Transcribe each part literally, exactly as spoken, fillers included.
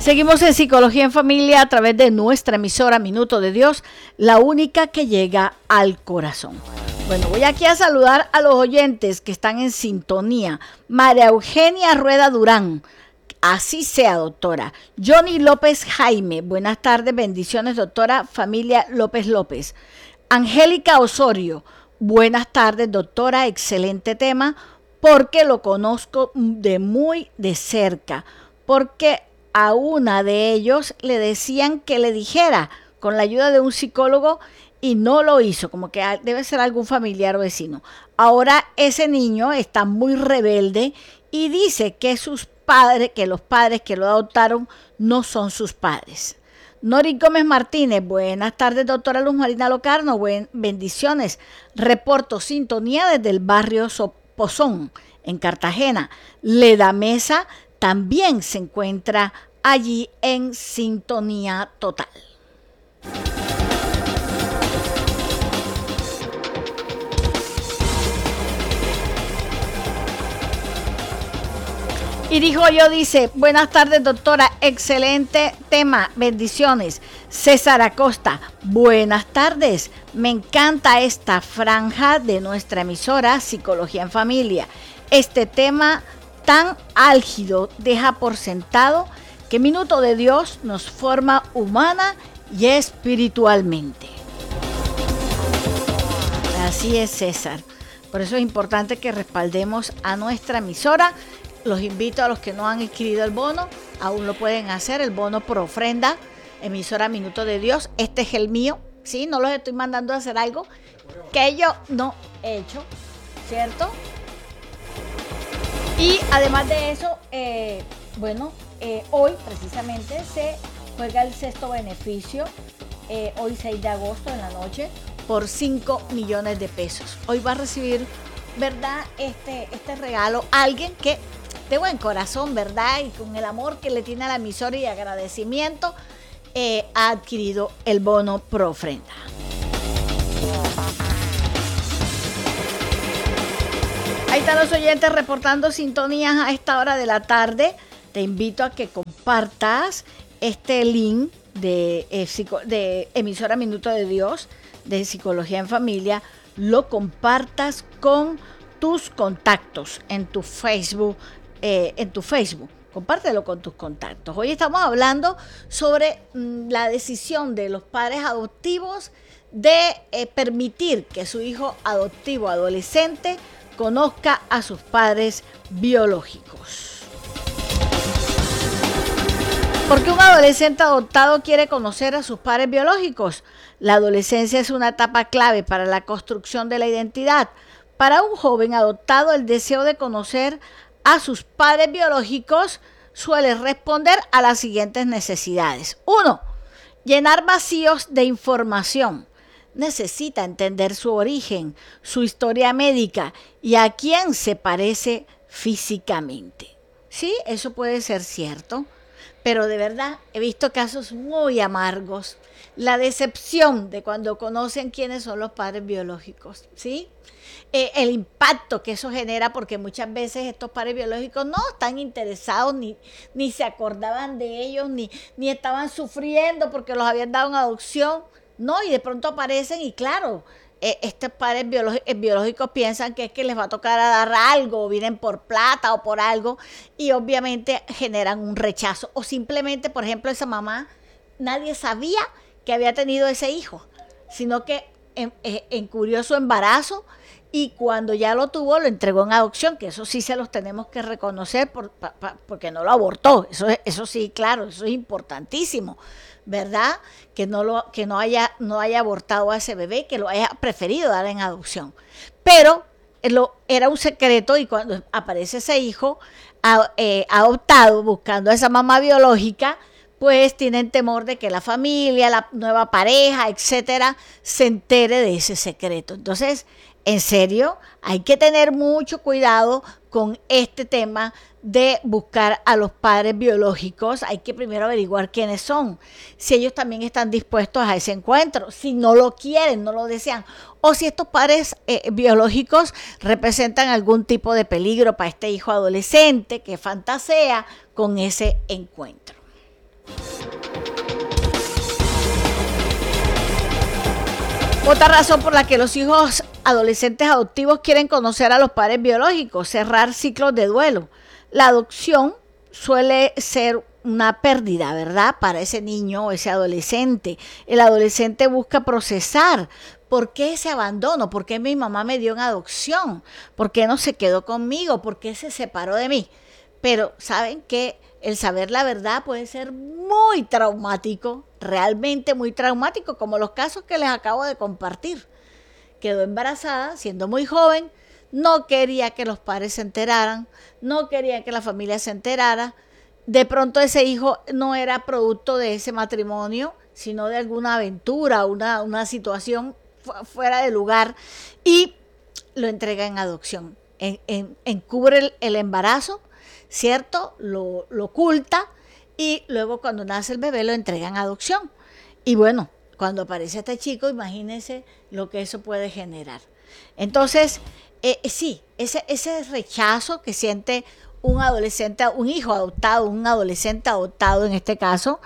Seguimos en Psicología en Familia a través de nuestra emisora Minuto de Dios, la única que llega al corazón. Bueno, voy aquí a saludar a los oyentes que están en sintonía. María Eugenia Rueda Durán, así sea, doctora. Johnny López Jaime, buenas tardes, bendiciones, doctora. Familia López López. Angélica Osorio, buenas tardes, doctora, excelente tema, porque lo conozco de muy de cerca, porque a una de ellos le decían que le dijera con la ayuda de un psicólogo y no lo hizo, como que debe ser algún familiar o vecino. Ahora ese niño está muy rebelde y dice que sus padres, que los padres que lo adoptaron no son sus padres. Nori Gómez Martínez, buenas tardes, doctora Luz Marina Locarno, buen, bendiciones. Reporto sintonía desde el barrio Sopozón, en Cartagena. Leda Mesa también se encuentra allí en sintonía total. Y dijo yo, dice, buenas tardes, doctora, excelente tema, bendiciones. César Acosta, buenas tardes, me encanta esta franja de nuestra emisora Psicología en Familia. Este tema tan álgido deja por sentado que Minuto de Dios nos forma humana y espiritualmente. Así es, César. Por eso es importante que respaldemos a nuestra emisora. Los invito a los que no han adquirido el bono, aún lo pueden hacer, el bono por ofrenda, emisora Minuto de Dios. Este es el mío, ¿sí? No los estoy mandando a hacer algo que yo no he hecho, ¿cierto? Y además de eso, eh, bueno, eh, hoy precisamente se juega el sexto beneficio, eh, hoy seis de agosto en la noche, por cinco millones de pesos. Hoy va a recibir, ¿verdad?, este, este regalo alguien que de buen corazón, ¿verdad?, y con el amor que le tiene a la emisora y agradecimiento, eh, ha adquirido el bono por ofrenda. Ahí están los oyentes reportando sintonías a esta hora de la tarde. Te invito a que compartas este link de, eh, de emisora Minuto de Dios, de Psicología en Familia, lo compartas con tus contactos en tu Facebook, eh, en tu Facebook. Compártelo con tus contactos. Hoy estamos hablando sobre mmm, la decisión de los padres adoptivos de eh, permitir que su hijo adoptivo adolescente conozca a sus padres biológicos. ¿Por qué un adolescente adoptado quiere conocer a sus padres biológicos? La adolescencia es una etapa clave para la construcción de la identidad. Para un joven adoptado, el deseo de conocer a sus padres biológicos suele responder a las siguientes necesidades. Uno, llenar vacíos de información. Necesita entender su origen, su historia médica y a quién se parece físicamente. Sí, eso puede ser cierto, pero de verdad he visto casos muy amargos. La decepción de cuando conocen quiénes son los padres biológicos, ¿sí? Eh, el impacto que eso genera, porque muchas veces estos padres biológicos no están interesados, ni, ni se acordaban de ellos, ni, ni estaban sufriendo porque los habían dado en adopción. No, y de pronto aparecen y claro, eh, estos padres biológicos, biológicos piensan que es que les va a tocar a dar algo, o vienen por plata o por algo, y obviamente generan un rechazo. O simplemente, por ejemplo, esa mamá, nadie sabía que había tenido ese hijo, sino que en, encubrió su embarazo y cuando ya lo tuvo lo entregó en adopción, que eso sí se los tenemos que reconocer por, pa, pa, porque no lo abortó, eso, eso sí, claro, eso es importantísimo, ¿verdad? Que no lo que no haya no haya abortado a ese bebé, que lo haya preferido dar en adopción. Pero lo, era un secreto y cuando aparece ese hijo a, eh, adoptado buscando a esa mamá biológica, pues tienen temor de que la familia, la nueva pareja, etcétera, se entere de ese secreto. Entonces, en serio, hay que tener mucho cuidado con este tema de buscar a los padres biológicos. Hay que primero averiguar quiénes son, si ellos también están dispuestos a ese encuentro, si no lo quieren, no lo desean, o si estos padres eh, biológicos representan algún tipo de peligro para este hijo adolescente que fantasea con ese encuentro. Otra razón por la que los hijos adolescentes adoptivos quieren conocer a los padres biológicos, cerrar ciclos de duelo. La adopción suele ser una pérdida, ¿verdad? Para ese niño o ese adolescente. El adolescente busca procesar por qué ese abandono, por qué mi mamá me dio en adopción, por qué no se quedó conmigo, por qué se separó de mí. Pero saben que el saber la verdad puede ser muy traumático, realmente muy traumático, como los casos que les acabo de compartir. Quedó embarazada siendo muy joven, no quería que los padres se enteraran, no quería que la familia se enterara. De pronto ese hijo no era producto de ese matrimonio, sino de alguna aventura, una, una situación fuera de lugar, y lo entrega en adopción. En, en, encubre el, el embarazo, ¿cierto? Lo, lo oculta y luego cuando nace el bebé lo entrega en adopción. Y bueno, cuando aparece este chico, imagínense lo que eso puede generar. Entonces, eh, sí, ese, ese rechazo que siente un adolescente, un hijo adoptado, un adolescente adoptado en este caso,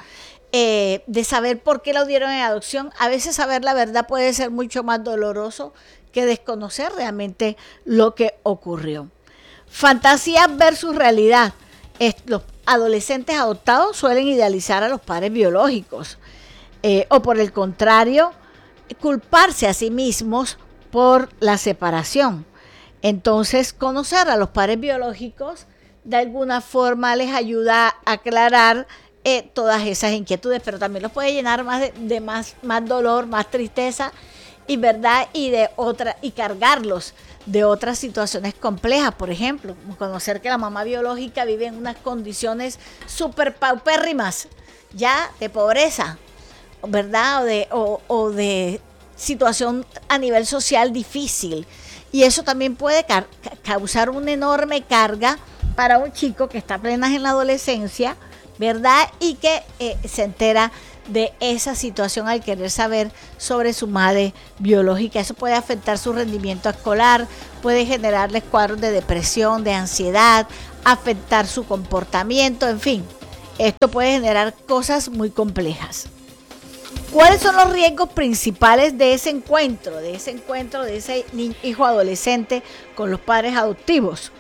eh, de saber por qué lo dieron en adopción, a veces saber la verdad puede ser mucho más doloroso que desconocer realmente lo que ocurrió. Fantasía versus realidad. Los adolescentes adoptados suelen idealizar a los padres biológicos, eh, o por el contrario, culparse a sí mismos por la separación. Entonces, conocer a los padres biológicos de alguna forma les ayuda a aclarar eh, todas esas inquietudes, pero también los puede llenar más de, de más, más dolor, más tristeza y verdad, y de otra, y cargarlos de otras situaciones complejas. Por ejemplo, conocer que la mamá biológica vive en unas condiciones súper paupérrimas, ya de pobreza, ¿verdad? O de, o, o de situación a nivel social difícil. Y eso también puede ca- causar una enorme carga para un chico que está apenas en la adolescencia, ¿verdad? Y que eh, se entera de esa situación al querer saber sobre su madre biológica. Eso puede afectar su rendimiento escolar, puede generarles cuadros de depresión, de ansiedad, afectar su comportamiento, en fin. Esto puede generar cosas muy complejas. ¿Cuáles son los riesgos principales de ese encuentro, de ese encuentro de ese hijo adolescente con los padres adoptivos?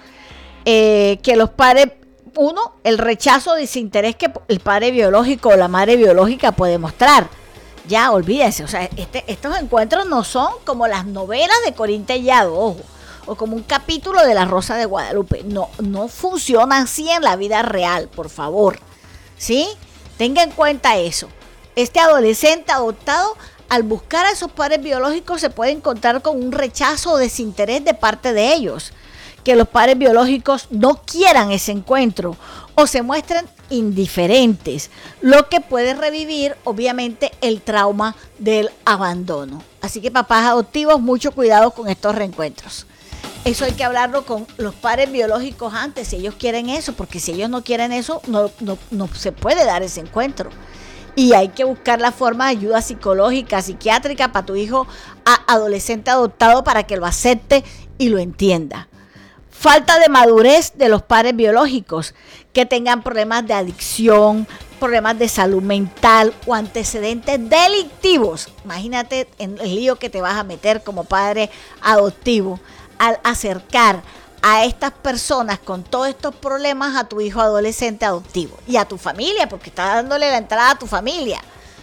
Eh, que los padres, uno, el rechazo o desinterés que el padre biológico o la madre biológica puede mostrar. Ya, olvídense, o sea, este, estos encuentros no son como las novelas de Corín Tellado, ojo, o como un capítulo de La Rosa de Guadalupe. No, no funciona así en la vida real, por favor, ¿sí? Tenga en cuenta eso. Este adolescente adoptado, al buscar a esos padres biológicos, se puede encontrar con un rechazo o desinterés de parte de ellos. Que los padres biológicos no quieran ese encuentro o se muestren indiferentes, lo que puede revivir obviamente el trauma del abandono. Así que papás adoptivos, mucho cuidado con estos reencuentros. Eso hay que hablarlo con los padres biológicos antes, si ellos quieren eso, porque si ellos no quieren eso, no, no, no se puede dar ese encuentro. Y hay que buscar la forma de ayuda psicológica, psiquiátrica para tu hijo adolescente adoptado para que lo acepte y lo entienda. Falta de madurez de los padres biológicos, que tengan problemas de adicción, problemas de salud mental o antecedentes delictivos. Imagínate en el lío que te vas a meter como padre adoptivo al acercar a estas personas con todos estos problemas a tu hijo adolescente adoptivo y a tu familia, porque estás dándole la entrada a tu familia.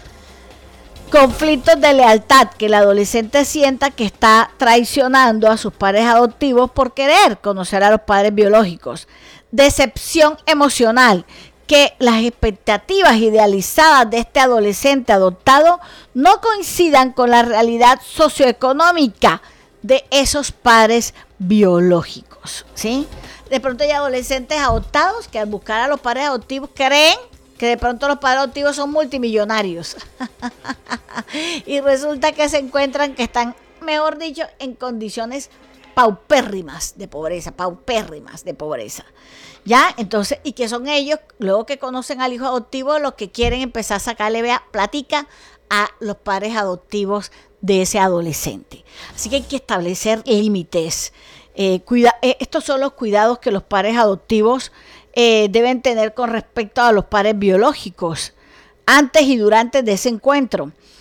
Conflictos de lealtad, que el adolescente sienta que está traicionando a sus padres adoptivos por querer conocer a los padres biológicos. Decepción emocional, que las expectativas idealizadas de este adolescente adoptado no coincidan con la realidad socioeconómica de esos padres biológicos, ¿sí? De pronto hay adolescentes adoptados que al buscar a los padres adoptivos creen que de pronto los padres adoptivos son multimillonarios y resulta que se encuentran que están, mejor dicho, en condiciones paupérrimas de pobreza, paupérrimas de pobreza, ¿ya? Entonces, y que son ellos, luego que conocen al hijo adoptivo, los que quieren empezar a sacarle, vea, platica a los padres adoptivos de ese adolescente. Así que hay que establecer límites. Eh, cuida, eh, estos son los cuidados que los padres adoptivos eh, deben tener con respecto a los padres biológicos antes y durante de ese encuentro.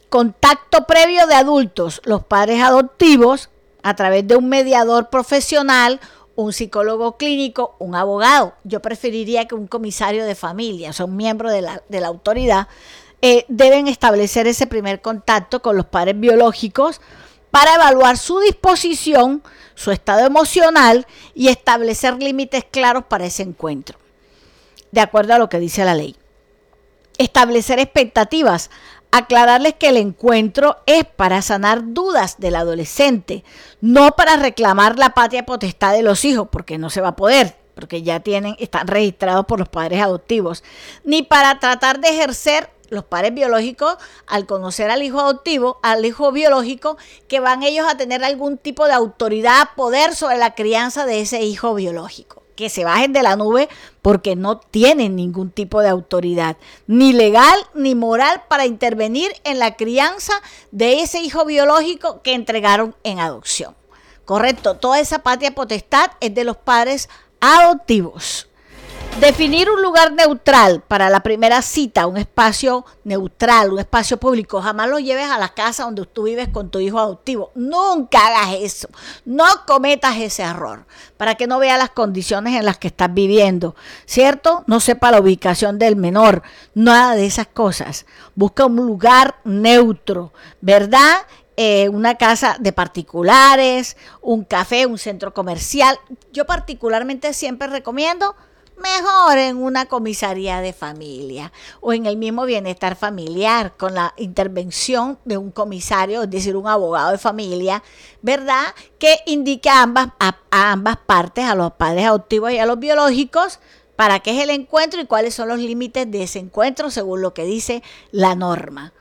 Contacto previo de adultos, los padres adoptivos, a través de un mediador profesional, un psicólogo clínico, un abogado. Yo preferiría que un comisario de familia, son miembros de la, de la autoridad, eh, deben establecer ese primer contacto con los padres biológicos para evaluar su disposición, su estado emocional y establecer límites claros para ese encuentro, de acuerdo a lo que dice la ley. Establecer expectativas, aclararles que el encuentro es para sanar dudas del adolescente, no para reclamar la patria potestad de los hijos, porque no se va a poder, porque ya tienen, están registrados por los padres adoptivos, ni para tratar de ejercer los padres biológicos al conocer al hijo adoptivo, al hijo biológico, que van ellos a tener algún tipo de autoridad, poder sobre la crianza de ese hijo biológico. Que se bajen de la nube porque no tienen ningún tipo de autoridad, ni legal ni moral, para intervenir en la crianza de ese hijo biológico que entregaron en adopción. Correcto, toda esa patria potestad es de los padres adoptivos. Definir un lugar neutral para la primera cita, un espacio neutral, un espacio público. Jamás lo lleves a la casa donde tú vives con tu hijo adoptivo. Nunca hagas eso. No cometas ese error para que no vea las condiciones en las que estás viviendo, ¿cierto? No sepa la ubicación del menor, nada de esas cosas. Busca un lugar neutro, ¿verdad? Eh, una casa de particulares, un café, un centro comercial. Yo particularmente siempre recomiendo mejor en una comisaría de familia o en el mismo bienestar familiar, con la intervención de un comisario, es decir, un abogado de familia, ¿verdad? Que indique a ambas, a, a ambas partes, a los padres adoptivos y a los biológicos, para qué es el encuentro y cuáles son los límites de ese encuentro según lo que dice la norma.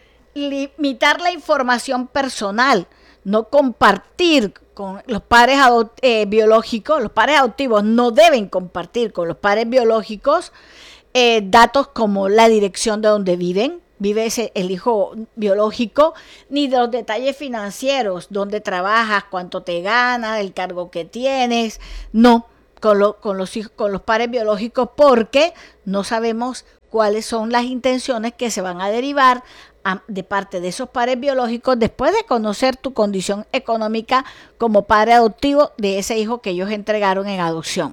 Limitar la información personal, no compartir con los padres adopt- eh, biológicos, los padres adoptivos no deben compartir con los padres biológicos eh, datos como la dirección de donde viven, vive ese, el hijo biológico, ni de los detalles financieros, dónde trabajas, cuánto te ganas, el cargo que tienes, no, con, lo, con, los, hijos, con los padres biológicos, porque no sabemos cuáles son las intenciones que se van a derivar de parte de esos padres biológicos después de conocer tu condición económica como padre adoptivo de ese hijo que ellos entregaron en adopción.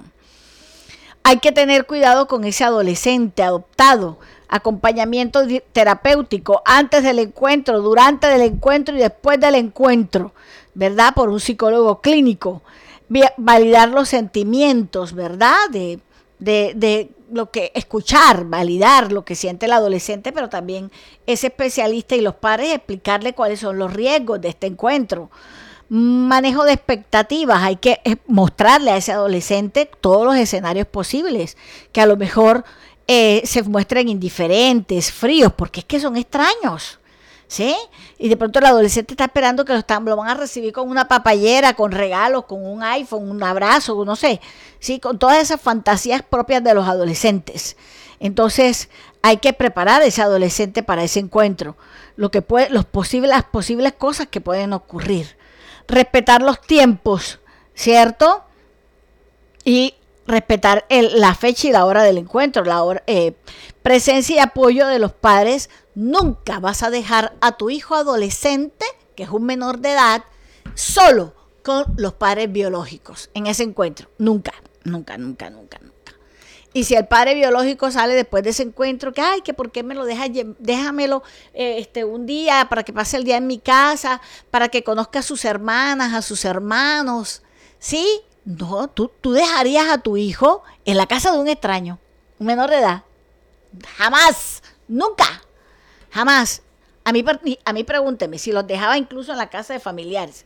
Hay que tener cuidado con ese adolescente adoptado, acompañamiento terapéutico antes del encuentro, durante el encuentro y después del encuentro, ¿verdad? Por un psicólogo clínico. Validar los sentimientos, ¿verdad? De, de, de lo que escuchar, validar lo que siente el adolescente, pero también ese especialista y los padres explicarle cuáles son los riesgos de este encuentro. Manejo de expectativas, hay que mostrarle a ese adolescente todos los escenarios posibles, que a lo mejor eh, se muestren indiferentes, fríos, porque es que son extraños, ¿sí? Y de pronto el adolescente está esperando que lo, están, lo van a recibir con una papayera, con regalos, con un iPhone, un abrazo, no sé, ¿sí? Con todas esas fantasías propias de los adolescentes. Entonces hay que preparar a ese adolescente para ese encuentro, lo que puede, los posibles, las posibles cosas que pueden ocurrir. Respetar los tiempos, ¿cierto? Y respetar el, la fecha y la hora del encuentro, la hora, eh, presencia y apoyo de los padres. Nunca vas a dejar a tu hijo adolescente, que es un menor de edad, solo con los padres biológicos en ese encuentro. Nunca, nunca, nunca, nunca, nunca. Y si el padre biológico sale después de ese encuentro, que ay, que por qué me lo dejas, déjamelo eh, este, un día para que pase el día en mi casa, para que conozca a sus hermanas, a sus hermanos, ¿sí? No, tú, tú dejarías a tu hijo en la casa de un extraño, un menor de edad. Jamás, nunca, jamás. A mí, a mí pregúnteme si los dejaba incluso en la casa de familiares.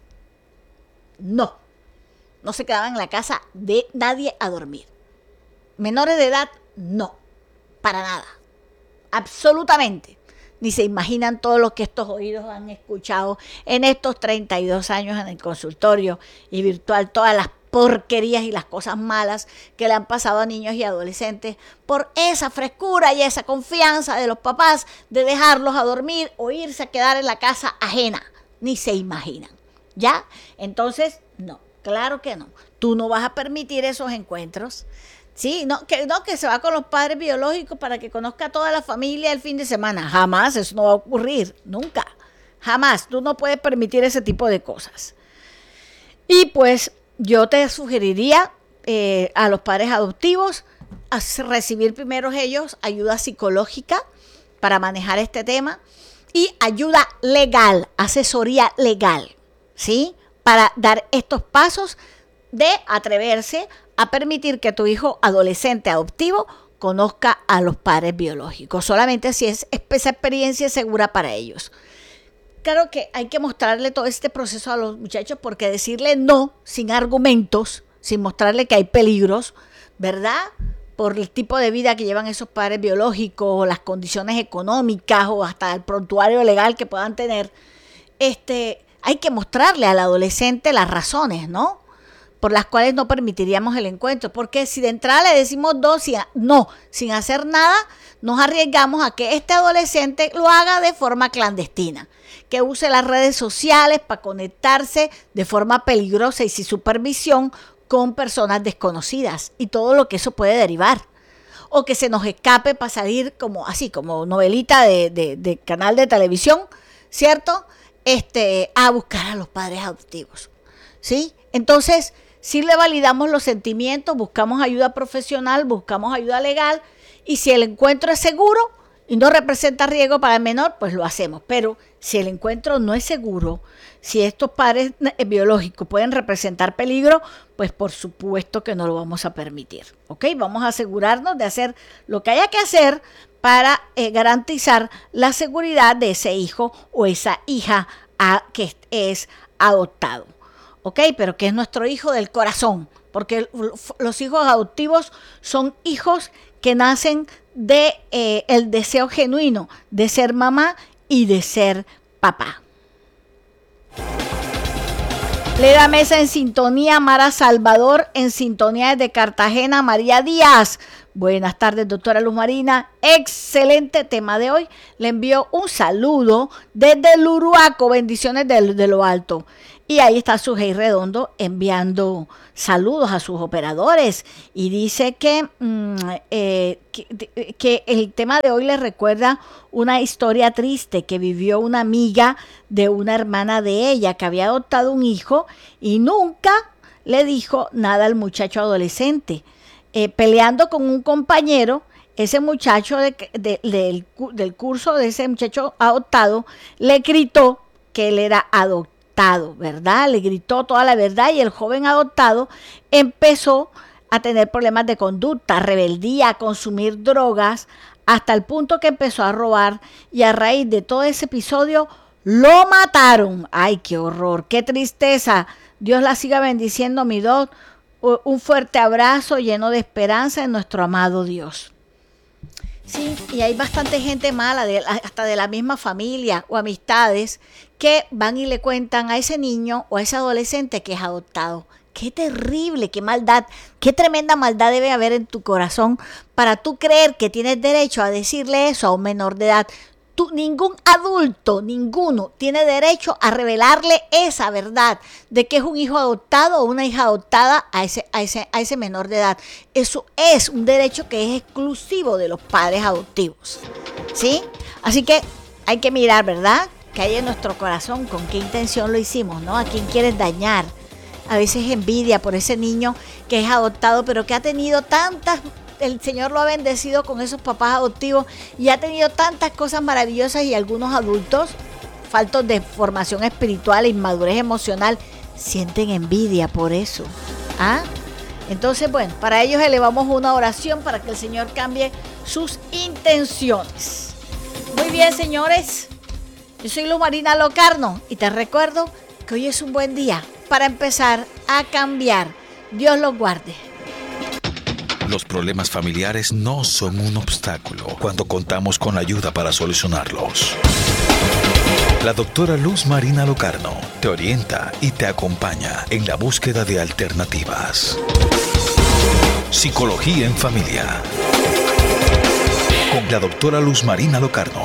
No, no se quedaban en la casa de nadie a dormir. Menores de edad, no, para nada, absolutamente. Ni se imaginan todo lo que estos oídos han escuchado en estos treinta y dos años en el consultorio y virtual, todas las porquerías y las cosas malas que le han pasado a niños y adolescentes por esa frescura y esa confianza de los papás de dejarlos a dormir o irse a quedar en la casa ajena. Ni se imaginan, ¿ya? Entonces, no, claro que no. Tú no vas a permitir esos encuentros. Sí, no que, no, que se va con los padres biológicos para que conozca a toda la familia el fin de semana. Jamás, eso no va a ocurrir, nunca. Jamás. Tú no puedes permitir ese tipo de cosas. Y pues yo te sugeriría eh, a los padres adoptivos a recibir primero ellos ayuda psicológica para manejar este tema y ayuda legal, asesoría legal, ¿sí? Para dar estos pasos de atreverse a permitir que tu hijo adolescente adoptivo conozca a los padres biológicos, solamente si es esa experiencia segura para ellos. Claro que hay que mostrarle todo este proceso a los muchachos, porque decirle no sin argumentos, sin mostrarle que hay peligros, ¿verdad?, por el tipo de vida que llevan esos padres biológicos, o las condiciones económicas, o hasta el prontuario legal que puedan tener, este, hay que mostrarle al adolescente las razones, ¿no?, por las cuales no permitiríamos el encuentro. Porque si de entrada le decimos dos, si, no, sin hacer nada, nos arriesgamos a que este adolescente lo haga de forma clandestina, que use las redes sociales para conectarse de forma peligrosa y sin supervisión con personas desconocidas y todo lo que eso puede derivar. O que se nos escape para salir como así, como novelita de, de, de canal de televisión, ¿cierto? Este, a buscar a los padres adoptivos, ¿sí? Entonces, si le validamos los sentimientos, buscamos ayuda profesional, buscamos ayuda legal, y si el encuentro es seguro y no representa riesgo para el menor, pues lo hacemos. Pero si el encuentro no es seguro, si estos padres biológicos pueden representar peligro, pues por supuesto que no lo vamos a permitir, ¿ok? Vamos a asegurarnos de hacer lo que haya que hacer para eh, garantizar la seguridad de ese hijo o esa hija a, que es adoptado. Ok, pero que es nuestro hijo del corazón, porque los hijos adoptivos son hijos que nacen de eh, el deseo genuino de ser mamá y de ser papá. Leda Mesa en sintonía, Mara Salvador en sintonía desde Cartagena, María Díaz. Buenas tardes, doctora Luz Marina. Excelente tema de hoy. Le envío un saludo desde el Uruaco. Bendiciones de, de lo alto. Y ahí está Sujei Redondo enviando saludos a sus operadores. Y dice que, mmm, eh, que, que el tema de hoy le recuerda una historia triste que vivió una amiga de una hermana de ella que había adoptado un hijo y nunca le dijo nada al muchacho adolescente. Eh, peleando con un compañero, ese muchacho de, de, de, del, del curso de ese muchacho adoptado le gritó que él era adoptado, ¿verdad? Le gritó toda la verdad y el joven adoptado empezó a tener problemas de conducta, rebeldía, a consumir drogas, hasta el punto que empezó a robar y a raíz de todo ese episodio lo mataron. ¡Ay, qué horror! ¡Qué tristeza! Dios la siga bendiciendo, mi doc. Un fuerte abrazo lleno de esperanza en nuestro amado Dios. Sí, y hay bastante gente mala, de, hasta de la misma familia o amistades, que van y le cuentan a ese niño o a ese adolescente que es adoptado. Qué terrible, qué maldad, qué tremenda maldad debe haber en tu corazón para tú creer que tienes derecho a decirle eso a un menor de edad. Tú, ningún adulto, ninguno, tiene derecho a revelarle esa verdad de que es un hijo adoptado o una hija adoptada a ese, a ese, a ese menor de edad. Eso es un derecho que es exclusivo de los padres adoptivos, ¿sí? Así que hay que mirar, ¿verdad?, que hay en nuestro corazón, con qué intención lo hicimos, ¿no? A quién quieres dañar. A veces envidia por ese niño que es adoptado, pero que ha tenido tantas... El Señor lo ha bendecido con esos papás adoptivos y ha tenido tantas cosas maravillosas, y algunos adultos, faltos de formación espiritual e inmadurez emocional, sienten envidia por eso. ¿Ah? Entonces, bueno, para ellos elevamos una oración para que el Señor cambie sus intenciones. Muy bien, señores. Yo soy Luz Marina Locarno y te recuerdo que hoy es un buen día para empezar a cambiar. Dios los guarde. Los problemas familiares no son un obstáculo cuando contamos con ayuda para solucionarlos. La doctora Luz Marina Locarno te orienta y te acompaña en la búsqueda de alternativas. Psicología en familia. Con la doctora Luz Marina Locarno.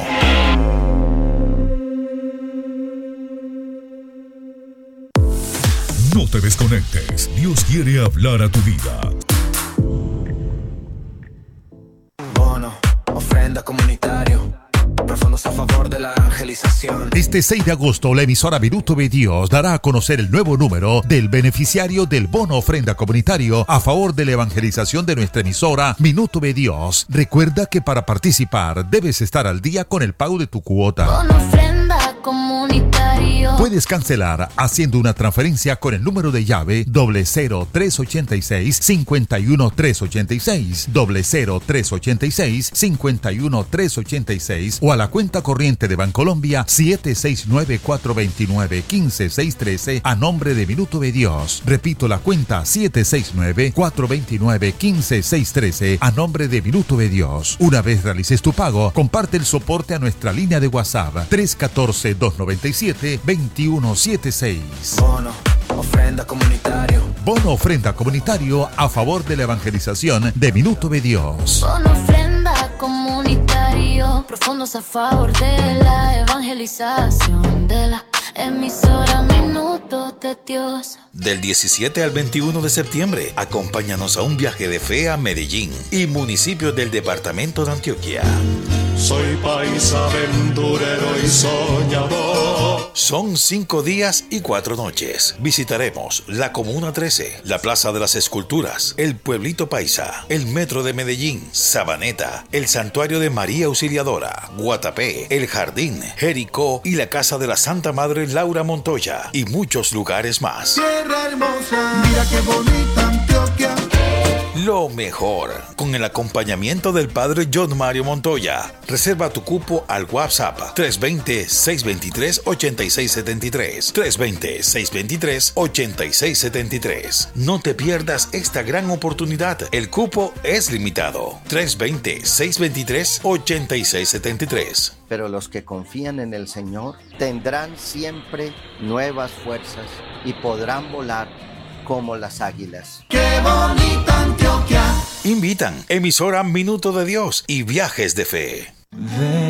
No te desconectes. Dios quiere hablar a tu vida. Bono, ofrenda comunitario, profundos a favor de la evangelización. Este seis de agosto, la emisora Minuto de Dios dará a conocer el nuevo número del beneficiario del bono ofrenda comunitario a favor de la evangelización de nuestra emisora Minuto de Dios. Recuerda que para participar debes estar al día con el pago de tu cuota. Bono ofrenda comunitario. Puedes cancelar haciendo una transferencia con el número de llave doble cero tres ochenta y seis cincuenta y uno tres ochenta y seis, doble cero tres ochenta y seis cincuenta y uno tres ochenta y seis o a la cuenta corriente de Bancolombia siete seis nueve cuatro dos nueve uno cinco seis uno tres a nombre de Minuto de Dios. Repito la cuenta siete seis nueve cuatro dos nueve uno cinco seis uno tres a nombre de Minuto de Dios. Una vez realices tu pago, comparte el soporte a nuestra línea de WhatsApp tres uno cuatro dos nueve siete dos uno siete seis. Bono, ofrenda comunitario. Bono ofrenda comunitario a favor de la evangelización de Minuto de Dios. Bono ofrenda comunitario. Profundos a favor de la evangelización de la emisora Minuto de Dios. Del diecisiete al veintiuno de septiembre, acompáñanos a un viaje de fe a Medellín y municipios del departamento de Antioquia. Soy paisa aventurero y soñador. Son cinco días y cuatro noches. Visitaremos la Comuna trece, la Plaza de las Esculturas, el Pueblito Paisa, el Metro de Medellín, Sabaneta, el Santuario de María Auxiliadora, Guatapé, el Jardín, Jericó y la Casa de la Santa Madre Laura Montoya y muchos lugares más. Tierra hermosa, mira qué bonita Antioquia. Lo mejor, con el acompañamiento del Padre John Mario Montoya. Reserva tu cupo al WhatsApp tres dos cero, seis dos tres, ocho seis siete tres, tres dos cero, seis dos tres, ocho seis siete tres. No te pierdas esta gran oportunidad. El cupo es limitado. tres dos cero, seis dos tres, ocho seis siete tres. Pero los que confían en el Señor tendrán siempre nuevas fuerzas y podrán volar como las águilas. ¡Qué bonita Antioquia! Invitan emisora Minuto de Dios y Viajes de Fe.